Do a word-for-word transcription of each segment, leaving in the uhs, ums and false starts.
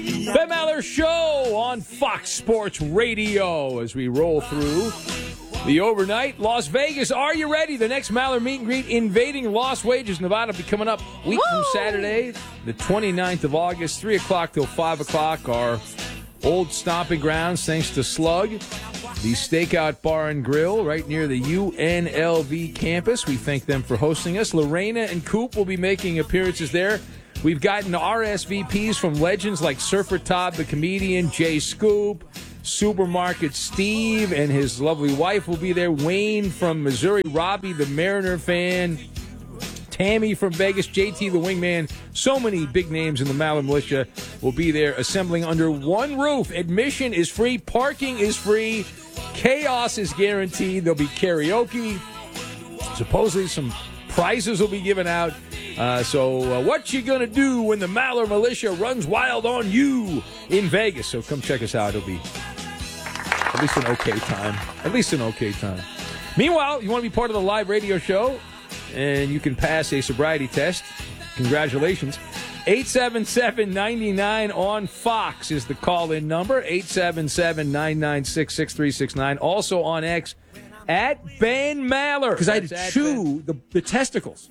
Ben Maller Show on Fox Sports Radio as we roll through the overnight. Las Vegas, are you ready? The next Maller meet and greet invading Las Vegas, Nevada, will be coming up week Woo! from Saturday, the twenty-ninth of August, three o'clock till five o'clock. Our old stomping grounds, thanks to Slug, the Stakeout Bar and Grill right near the U N L V campus. We thank them for hosting us. Lorena and Coop will be making appearances there. We've gotten R S V Ps from legends like Surfer Todd, the comedian, Jay Scoop, Supermarket Steve and his lovely wife will be there. Wayne from Missouri, Robbie, the Mariner fan, Tammy from Vegas, J T, the wingman. So many big names in the Maller Militia will be there assembling under one roof. Admission is free. Parking is free. Chaos is guaranteed. There'll be karaoke. Supposedly some prizes will be given out. Uh, so uh, what you going to do when the Maller Militia runs wild on you in Vegas? So come check us out. It'll be at least an okay time. At least an okay time. Meanwhile, you want to be part of the live radio show, and you can pass a sobriety test. Congratulations. eight seven seven, nine nine on Fox is the call-in number. eight seven seven, nine nine six, six three six nine. Also on X, at Ben Maller. Because I had to chew the, the testicles.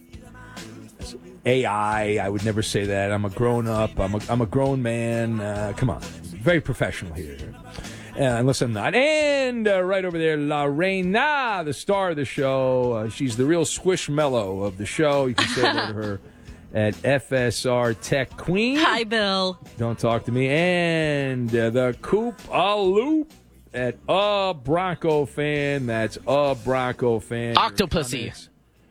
A I, I would never say that. I'm a grown-up. I'm a, I'm a grown man. Uh, come on. Very professional here. Uh, unless I'm not. And uh, right over there, Lorena, the star of the show. Uh, she's the real squishmallow of the show. You can say that to her at F S R Tech Queen. Hi, Bill. Don't talk to me. And uh, the Coop a Loop at a Bronco fan. That's a Bronco fan. Octopussy.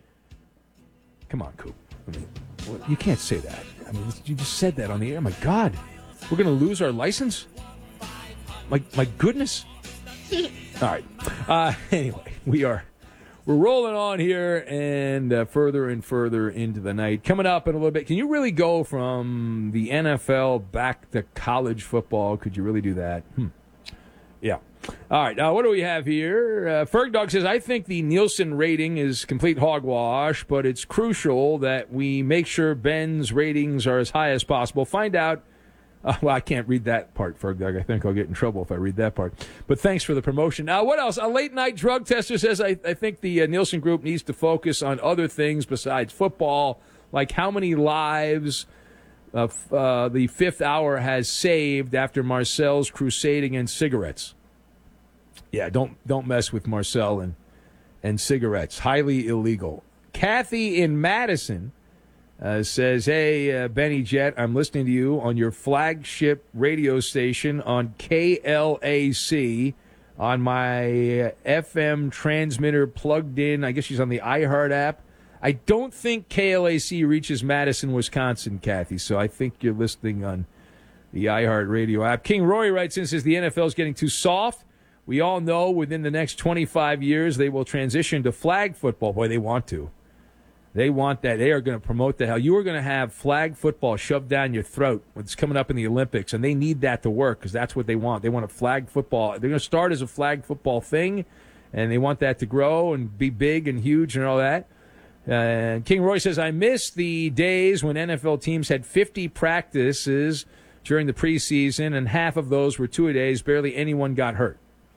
Come on, Coop. I mean, well, you can't say that. I mean, you just said that on the air. My God. We're going to lose our license? My my goodness. All right. Uh, anyway, we are we're rolling on here and uh, further and further into the night. Coming up in a little bit, can you really go from the N F L back to college football? Could you really do that? Hmm. Yeah. All right. Now, what do we have here? Uh, Fergdog says, I think the Nielsen rating is complete hogwash, but it's crucial that we make sure Ben's ratings are as high as possible. Find out. Uh, well, I can't read that part, Fergdog. I think I'll get in trouble if I read that part. But thanks for the promotion. Now, what else? A late-night drug tester says, I, I think the uh, Nielsen Group needs to focus on other things besides football, like how many lives uh, f- uh, the fifth hour has saved after Marcel's crusade against cigarettes. Yeah, don't don't mess with Marcel and, and cigarettes. Highly illegal. Kathy in Madison Uh, says, hey, uh, Benny Jet, I'm listening to you on your flagship radio station on K L A C on my uh, F M transmitter plugged in. I guess she's on the iHeart app. I don't think K L A C reaches Madison, Wisconsin, Kathy, so I think you're listening on the iHeart radio app. King Roy writes in, says the N F L is getting too soft. We all know within the next twenty-five years they will transition to flag football. Boy, they want to. They want that. They are going to promote the hell. You are going to have flag football shoved down your throat when it's coming up in the Olympics, and they need that to work because that's what they want. They want a flag football. They're going to start as a flag football thing, and they want that to grow and be big and huge and all that. Uh, King Roy says, I miss the days when N F L teams had fifty practices during the preseason, and half of those were two-a-days. Barely anyone got hurt.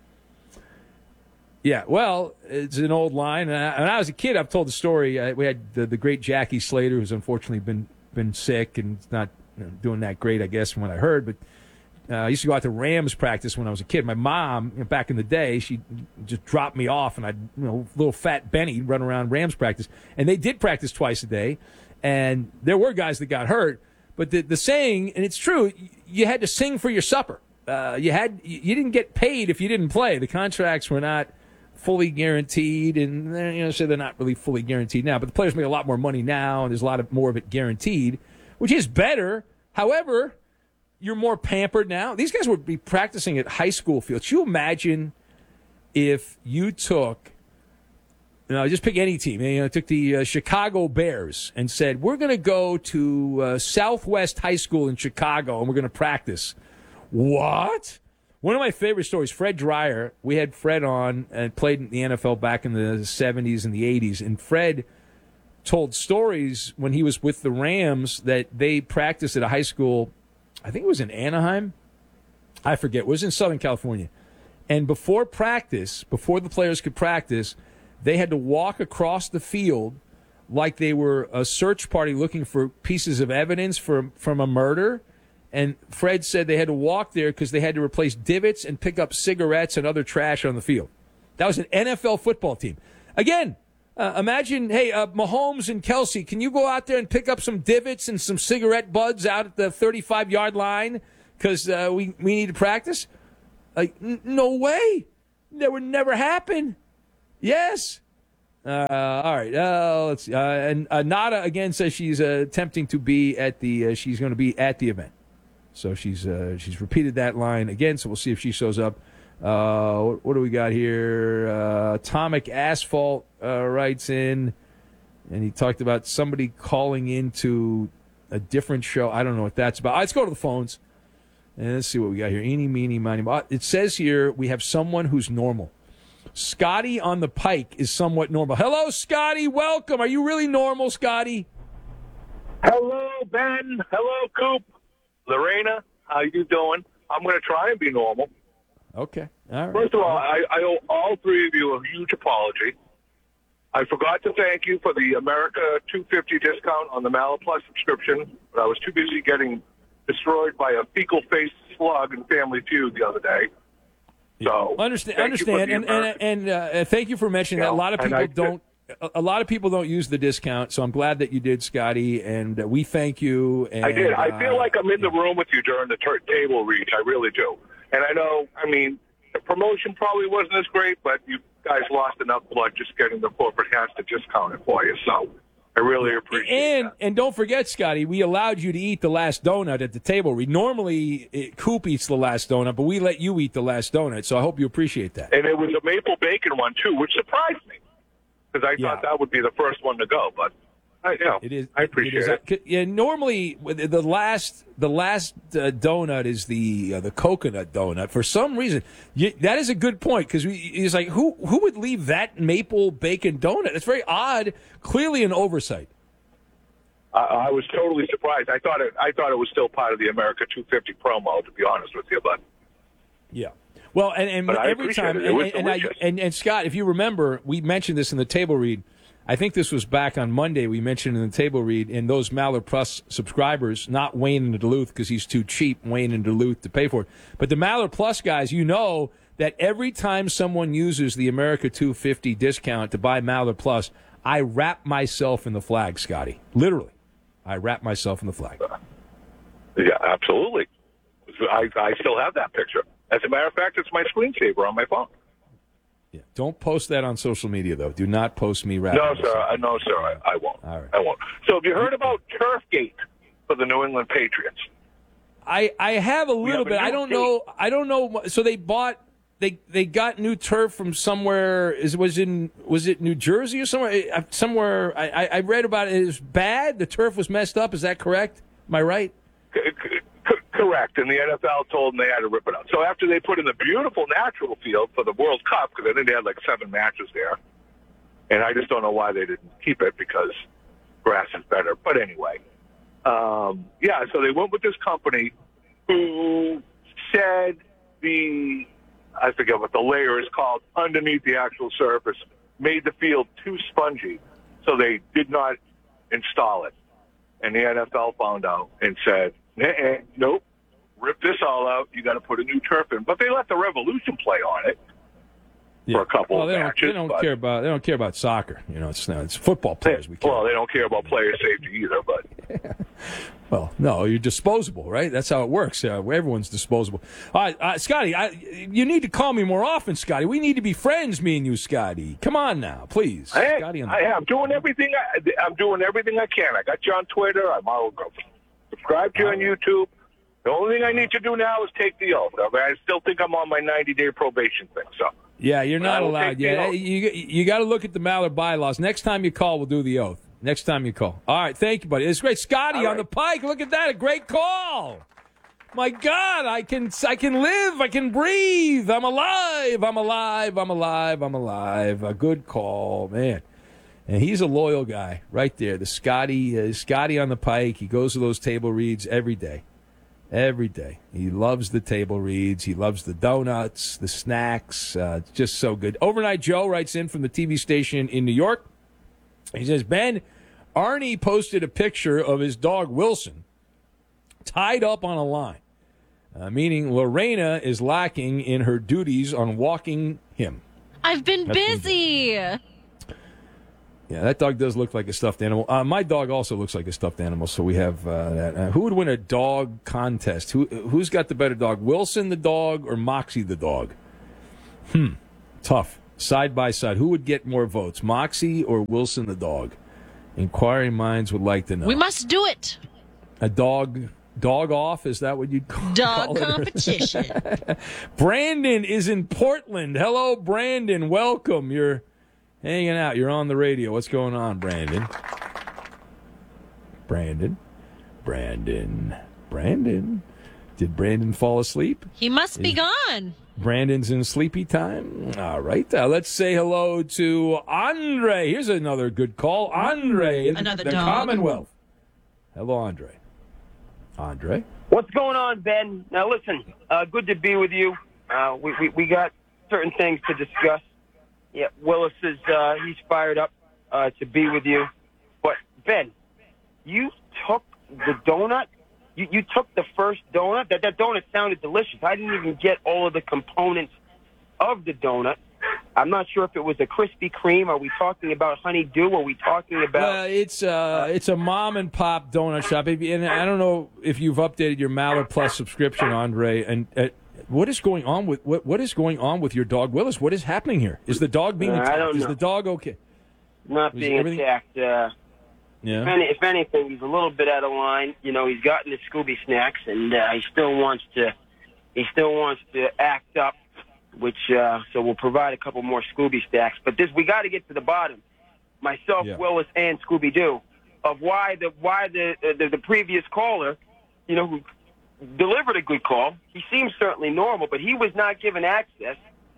Yeah, well, it's an old line. And I, when I was a kid, I've told the story. Uh, we had the, the great Jackie Slater, who's unfortunately been been sick and not you know, doing that great, I guess, from what I heard. But uh, I used to go out to Rams practice when I was a kid. My mom, you know, back in the day, she just dropped me off, and I'd, you know, little fat Benny run around Rams practice. And they did practice twice a day, and there were guys that got hurt. But the, the saying, and it's true, you had to sing for your supper. Uh, you had you didn't get paid if you didn't play. The contracts were not fully guaranteed, and you know, so they're not really fully guaranteed now. But the players make a lot more money now, and there's a lot of more of it guaranteed, which is better. However, you're more pampered now. These guys would be practicing at high school fields. Can you imagine if you took, you know, just pick any team, you know, took the uh, Chicago Bears and said, we're going to go to uh, Southwest High School in Chicago, and we're going to practice. What? One of my favorite stories, Fred Dreyer, we had Fred on and played in the N F L back in the seventies and the eighties, and Fred told stories when he was with the Rams that they practiced at a high school I think it was in Anaheim. I forget. It was in Southern California. And before practice, before the players could practice, they had to walk across the field like they were a search party looking for pieces of evidence for, from a murder. And Fred said they had to walk there because they had to replace divots and pick up cigarettes and other trash on the field. That was an N F L football team. Again, uh, imagine, hey, uh, Mahomes and Kelsey, can you go out there and pick up some divots and some cigarette butts out at the thirty-five-yard line because uh, we, we need to practice? Like, n- no way. That would never happen. Yes. Uh, all right. Uh, let's see. Uh, and uh, Nada, again, says she's uh, attempting to be at the, uh, she's going to be at the event. So she's uh, she's repeated that line again, so we'll see if she shows up. Uh, what, what do we got here? Uh, Atomic Asphalt uh, writes in, and he talked about somebody calling into a different show. I don't know what that's about. All right, let's go to the phones, and let's see what we got here. Eeny, meeny, miny. mo. It says here we have someone who's normal. Scotty on the Pike is somewhat normal. Hello, Scotty. Welcome. Are you really normal, Scotty? Hello, Ben. Hello, Coop. Lorena, how you doing? I'm going to try and be normal. Okay. All right. First of all, I, I owe all three of you a huge apology. I forgot to thank you for the America two fifty discount on the Mallet Plus subscription, but I was too busy getting destroyed by a fecal-faced slug in Family Feud the other day. So understand, understand, and and, and uh, thank you for mentioning yeah, that. A lot of people I, don't. A lot of people don't use the discount, so I'm glad that you did, Scotty, and uh, we thank you. And, I did. I uh, feel like I'm in the room with you during the ter- table reach. I really do. And I know, I mean, the promotion probably wasn't as great, but you guys lost enough blood just getting the corporate has to discount it for you. So I really appreciate and, that. And don't forget, Scotty, we allowed you to eat the last donut at the table read. Normally, it, Coop eats the last donut, but we let you eat the last donut, so I hope you appreciate that. And it was a maple bacon one, too, which surprised me. Because I yeah. thought that would be the first one to go, but I, you know, it is. I appreciate it. it. Is. Yeah, normally the last the last uh, donut is the uh, the coconut donut. For some reason, you, that is a good point because he's like, who who would leave that maple bacon donut? It's very odd. Clearly, an oversight. I, I was totally surprised. I thought it. I thought it was still part of the America two fifty promo. To be honest with you, but yeah. Well, and, and every time, it. It was and, and, I, and, and Scott, if you remember, we mentioned this in the table read. I think this was back on Monday. We mentioned in the table read, and those Mallard Plus subscribers, not Wayne in Duluth because he's too cheap, Wayne in Duluth, to pay for it. But the Mallard Plus guys, you know that every time someone uses the America two fifty discount to buy Mallard Plus, I wrap myself in the flag, Scotty. Literally, I wrap myself in the flag. Yeah, absolutely. I, I still have that picture. As a matter of fact, it's my screensaver on my phone. Yeah. Don't post that on social media, though. Do not post me rapping. No, sir. I, no, sir. I, I won't. All right. I won't. So have you heard about Turfgate for the New England Patriots? I, I have a little have a bit. I don't date. know. I don't know. So they bought. They they got new turf from somewhere. Is was in was it New Jersey or somewhere? I- Somewhere I, I I read about it. It was bad. The turf was messed up. Is that correct? Am I right? C- c- correct. And the N F L told them they had to rip it out. So after they put in the beautiful natural field for the World Cup, because I think they had like seven matches there, and I just don't know why they didn't keep it because grass is better. But anyway, um, yeah, so they went with this company who said the, I forget what the layer is called, underneath the actual surface, made the field too spongy, so they did not install it. And the N F L found out and said, eh, nope, rip this all out. You got to put a new turf in. But they let the Revolution play on it Yeah. for a couple well, of they don't, matches. They don't but care about. They don't care about soccer. You know, it's it's football players. We care. Well, they don't care about player safety either. But Well, no, you're disposable, right? That's how it works. Uh, everyone's disposable. All right, uh, Scotty, I, you need to call me more often, Scotty. We need to be friends, me and you, Scotty. Come on now, please. hey, Scotty on the- I, I'm doing everything. I, I'm doing everything I can. I got you on Twitter. I'm all subscribe to you on YouTube. The only thing I need to do now is take the oath. I, mean, I still think I'm on my ninety-day probation thing. So Yeah, you're But I not will allowed. take the Yeah, oath. you you got to look at the Mallard bylaws. Next time you call, we'll do the oath. Next time you call. All right, thank you, buddy. It's great, Scotty All on right. the Pike. Look at that, a great call. My God, I can I can live, I can breathe. I'm alive. I'm alive. I'm alive. I'm alive. A good call, man. And he's a loyal guy, right there. The Scotty, uh, Scotty on the Pike. He goes to those table reads every day. Every day. He loves the table reads. He loves the donuts, the snacks. Uh, it's just so good. Overnight Joe writes in from the T V station in New York. He says, Ben, Arnie posted a picture of his dog Wilson tied up on a line, uh, meaning Lorena is lacking in her duties on walking him. I've been That's busy. Yeah, that dog does look like a stuffed animal. Uh, my dog also looks like a stuffed animal, so we have uh, that. Uh, who would win a dog contest? Who Who's got the better dog, Wilson the dog or Moxie the dog? Hmm, tough. Side by side, who would get more votes, Moxie or Wilson the dog? Inquiring minds would like to know. We must do it. A dog dog off, is that what you'd call, Dog call it? competition. Brandon is in Portland. Hello, Brandon. Welcome. You're hanging out. You're on the radio. What's going on, Brandon? Brandon. Brandon. Brandon. Did Brandon fall asleep? He must be Is- gone. Brandon's in sleepy time. All right. Uh, let's say hello to Andre. Here's another good call. Andre in Another the dog. Commonwealth. Hello, Andre. Andre? What's going on, Ben? Now, listen, uh, good to be with you. Uh, we, we, we got certain things to discuss. Yeah, Willis is, uh, he's fired up uh, to be with you. But, Ben, you took the donut? You, you took the first donut? That, that donut sounded delicious. I didn't even get all of the components of the donut. I'm not sure if it was a Krispy Kreme. Are we talking about Honeydew? Are we talking about... Well, it's uh, it's a mom and pop donut shop, If- and I don't know if you've updated your Mallard Plus subscription, Andre. And uh, what is going on with what what is going on with your dog, Willis? What is happening here? Is the dog being Uh, I attacked? don't Is know. the dog okay? not Was being everything- attacked. Uh, If, Yeah. any, if anything, he's a little bit out of line. You know, he's gotten his Scooby snacks, and uh, he still wants to. He still wants to act up, which uh, so we'll provide a couple more Scooby snacks. But this, we got to get to the bottom. Myself, Yeah. Willis, and Scooby Doo, of why the why the, the the previous caller, you know, who delivered a good call. He seems certainly normal, but he was not given access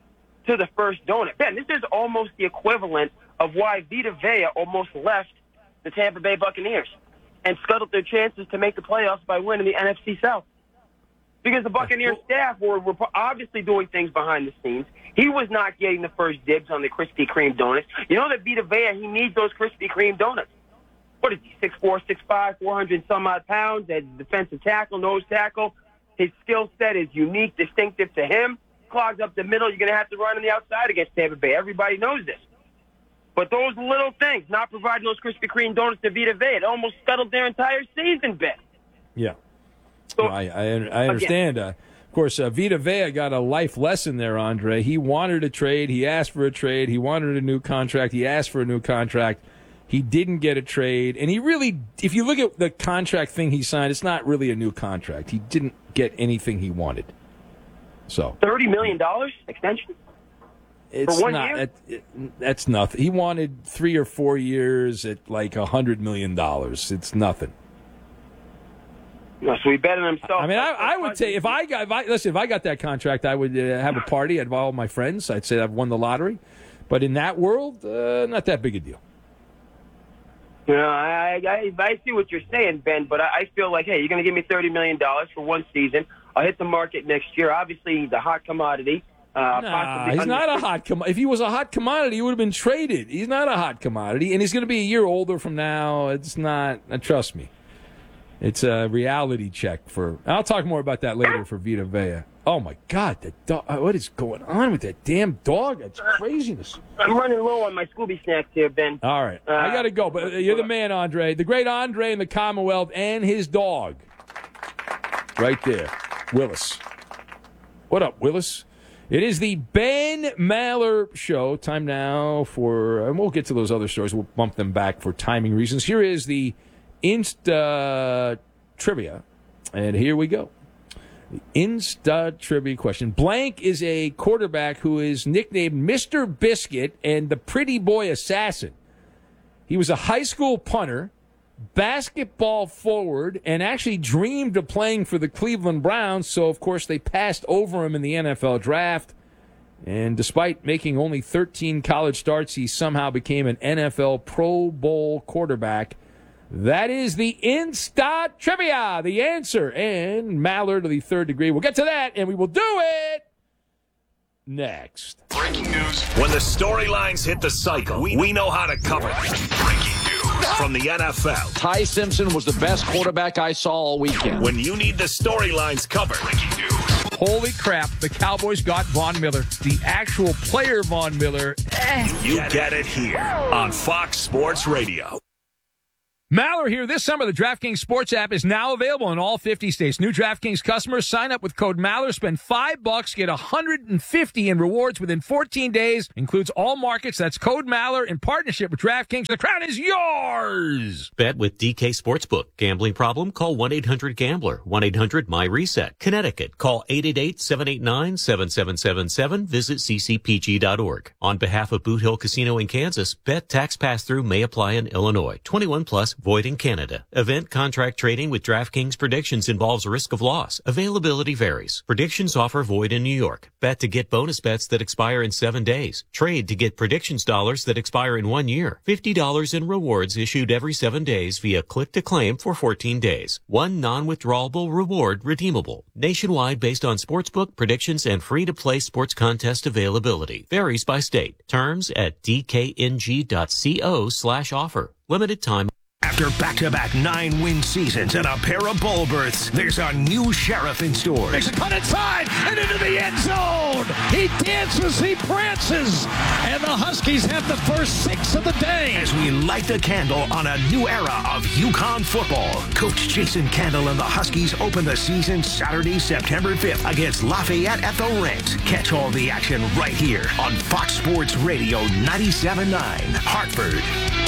to the first donut. Ben, this is almost the equivalent of why Vita Vea almost left the Tampa Bay Buccaneers and scuttled their chances to make the playoffs by winning the N F C South. Because the Buccaneers staff were, were obviously doing things behind the scenes. He was not getting the first dibs on the Krispy Kreme donuts. You know that Vita Vea, he needs those Krispy Kreme donuts. What is he, six four, six five, four hundred some odd pounds, as defensive tackle, nose tackle. His skill set is unique, distinctive to him. Clogs up the middle, you're going to have to run on the outside against Tampa Bay. Everybody knows this. But those little things, not providing those Krispy Kreme donuts to Vita Vea, it almost scuttled their entire season, Ben. Yeah. So, I, I, I understand. Uh, of course, uh, Vita Vea got a life lesson there, Andre. He wanted a trade. He asked for a trade. He wanted a new contract. He asked for a new contract. He didn't get a trade. And he really, if you look at the contract thing he signed, it's not really a new contract. He didn't get anything he wanted. So thirty million dollars extension? it's For one not. year? It, it, that's nothing. He wanted three or four years at like a hundred million dollars. It's nothing. No, so he bet on himself. I mean, I, I would say if I got, if I listen, if I got that contract, I would uh, have a party. I'd involve my friends. I'd say I've won the lottery. But in that world, uh, not that big a deal. You know, I, I, I see what you're saying, Ben, but I, I feel like, hey, you're going to give me thirty million dollars for one season. I'll hit the market next year. Obviously, he's a hot commodity. Uh, Nah, possibly he's not a under- hot commodity. If he was a hot commodity, he would have been traded. He's not a hot commodity, and he's going to be a year older from now. It's not. Uh, trust me, it's a reality check for. I'll talk more about that later for Vita Vea. Oh my God, the dog! What is going on with that damn dog? That's craziness. I'm running low on my Scooby snacks here, Ben. All right, Uh, I got to go. But you're the man, Andre, the great Andre in the Commonwealth, and his dog, right there, Willis. What up, Willis? It is the Ben Maller Show. Time now for, and we'll get to those other stories. We'll bump them back for timing reasons. Here is the Insta Trivia, and here we go. The Insta Trivia question. Blank is a quarterback who is nicknamed Mister Biscuit and the Pretty Boy Assassin. He was a high school punter, basketball forward, and actually dreamed of playing for the Cleveland Browns, so of course they passed over him in the N F L draft. And despite making only thirteen college starts, he somehow became an N F L Pro Bowl quarterback That is the Insta Trivia, the answer. And Maller to the third degree. We'll get to that, and we will do it next. Breaking news. When the storylines hit the cycle, we, we know how to cover it. Breaking news from the N F L. Ty Simpson was the best quarterback I saw all weekend. When you need the storylines covered. Breaking news. Holy crap, the Cowboys got Von Miller. The actual player Von Miller. Eh. You get it here on Fox Sports Radio. Maller here. This summer, the DraftKings Sports app is now available in all fifty states. New DraftKings customers sign up with code Maller, spend five bucks, get one hundred fifty in rewards within fourteen days. Includes all markets. That's code Maller in partnership with DraftKings. The crown is yours. Bet with D K Sportsbook. Gambling problem? Call one eight hundred gambler. one eight hundred my reset. Connecticut. Call eight eight eight, seven eight nine, seven seven seven seven. Visit c c p g dot org. On behalf of Boot Hill Casino in Kansas, bet tax pass-through may apply in Illinois. twenty-one plus. Void in Canada. Event contract trading with DraftKings Predictions involves risk of loss. Availability varies. Predictions offer void in New York. Bet to get bonus bets that expire in seven days. Trade to get predictions dollars that expire in one year. fifty dollars in rewards issued every seven days via click to claim for fourteen days. One non-withdrawable reward redeemable. Nationwide based on sportsbook predictions and free-to-play sports contest availability. Varies by state. Terms at d k n g dot co slash offer. Limited time. After back-to-back nine-win seasons and a pair of bowl berths, there's a new sheriff in stores. Makes a cut inside and into the end zone. He dances, he prances, and the Huskies have the first six of the day. As we light the candle on a new era of UConn football, Coach Jason Candle and the Huskies open the season Saturday, September fifth against Lafayette at the Rent. Catch all the action right here on Fox Sports Radio ninety-seven point nine, Hartford.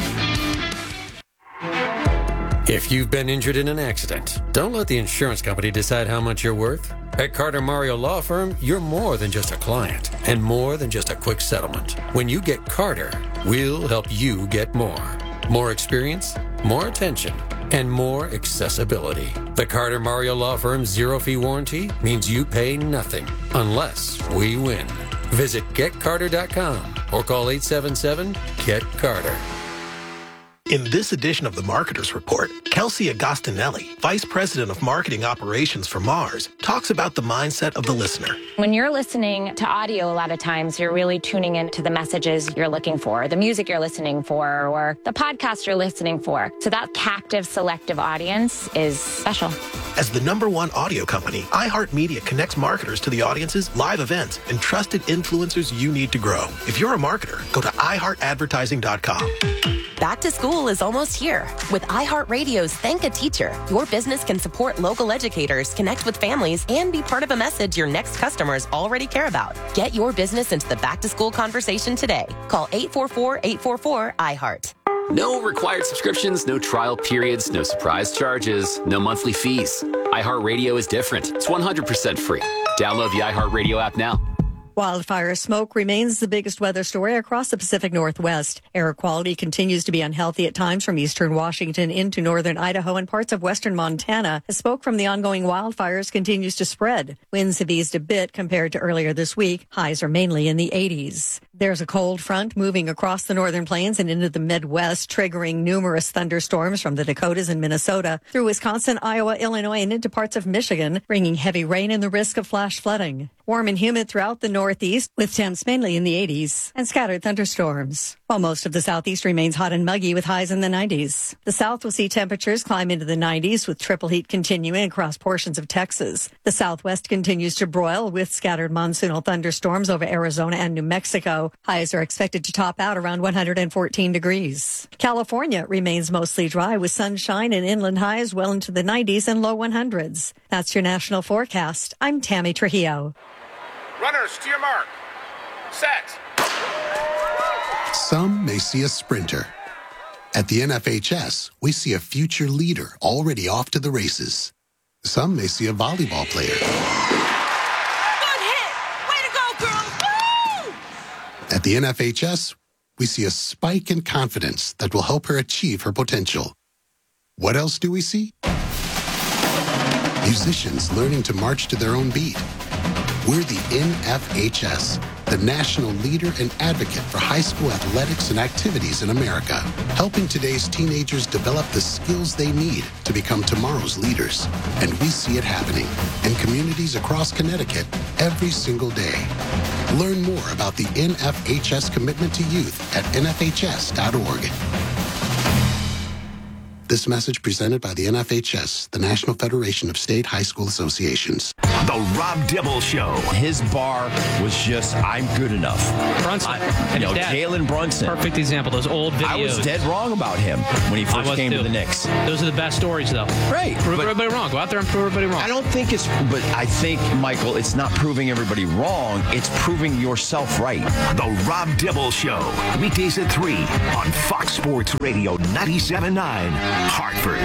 If you've been injured in an accident, don't let the insurance company decide how much you're worth. At Carter Mario Law Firm, you're more than just a client and more than just a quick settlement. When you get Carter, we'll help you get more. More experience, more attention, and more accessibility. The Carter Mario Law Firm's zero-fee warranty means you pay nothing unless we win. Visit get carter dot com or call eight seven seven, get carter. In this edition of the Marketer's Report, Kelsey Agostinelli, Vice President of Marketing Operations for Mars, talks about the mindset of the listener. When you're listening to audio, a lot of times you're really tuning into the messages you're looking for, the music you're listening for, or the podcast you're listening for. So that captive, selective audience is special. As the number one audio company, iHeartMedia connects marketers to the audiences, live events, and trusted influencers you need to grow. If you're a marketer, go to i heart advertising dot com. Back to school is almost here. With iHeartRadio's Thank a Teacher, your business can support local educators, connect with families, and be part of a message your next customers already care about. Get your business into the back-to-school conversation today. Call eight four four, eight four four, I heart. No required subscriptions, no trial periods, no surprise charges, no monthly fees. iHeartRadio is different. It's one hundred percent free. Download the iHeartRadio app now. Wildfire smoke remains the biggest weather story across the Pacific Northwest. Air quality continues to be unhealthy at times from eastern Washington into northern Idaho and parts of western Montana as smoke from the ongoing wildfires continues to spread. Winds have eased a bit compared to earlier this week. Highs are mainly in the eighties. There's a cold front moving across the northern plains and into the Midwest, triggering numerous thunderstorms from the Dakotas and Minnesota through Wisconsin, Iowa, Illinois, and into parts of Michigan, bringing heavy rain and the risk of flash flooding. Warm and humid throughout the northeast, with temps mainly in the eighties, and scattered thunderstorms. While most of the southeast remains hot and muggy with highs in the nineties. The south will see temperatures climb into the nineties, with triple heat continuing across portions of Texas. The southwest continues to broil with scattered monsoonal thunderstorms over Arizona and New Mexico. Highs are expected to top out around one hundred fourteen degrees. California remains mostly dry with sunshine and inland highs well into the nineties and low one hundreds. That's your national forecast. I'm Tammy Trujillo. Runners to your mark. Set. Some may see a sprinter. At the N F H S, we see a future leader already off to the races. Some may see a volleyball player. Good hit! Way to go, girl! Woo! At the N F H S, we see a spike in confidence that will help her achieve her potential. What else do we see? Musicians learning to march to their own beat. We're the N F H S, the national leader and advocate for high school athletics and activities in America, helping today's teenagers develop the skills they need to become tomorrow's leaders. And we see it happening in communities across Connecticut every single day. Learn more about the N F H S commitment to youth at N F H S dot org. This message presented by the N F H S, the National Federation of State High School Associations. The Rob Dibble Show. His bar was just, I'm good enough. Brunson. I, and you know, his dad. Jalen Brunson. Perfect example. Those old videos. I was dead wrong about him when he I first was came too. to the Knicks. Those are the best stories, though. Right. Prove but everybody wrong. Go out there and prove everybody wrong. I don't think it's, but I think, Michael, it's not proving everybody wrong. It's proving yourself right. The Rob Dibble Show. Weekdays at three on Fox Sports Radio ninety-seven point nine, Hartford.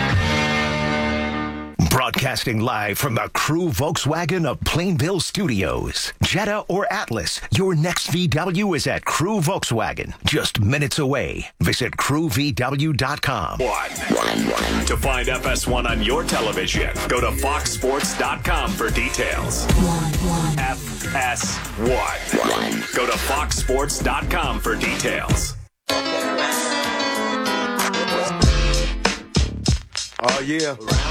Broadcasting live from the Crew Volkswagen of Plainville Studios. Jetta or Atlas, your next V W is at Crew Volkswagen. Just minutes away. Visit crew v w dot com. One. To find F S one on your television, go to fox sports dot com for details. F S one. Go to fox sports dot com for details. Oh, yeah.